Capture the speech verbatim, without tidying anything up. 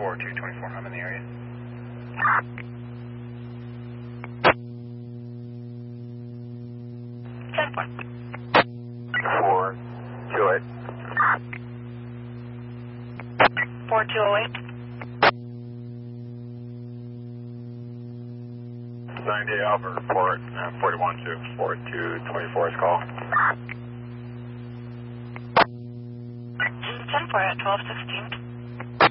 four two twenty-four, I'm in the area. ten four. four two eight. four two oh eight. ninety Alpha report, uh, forty-one to four two twenty-four is call. ten four at twelve sixteen.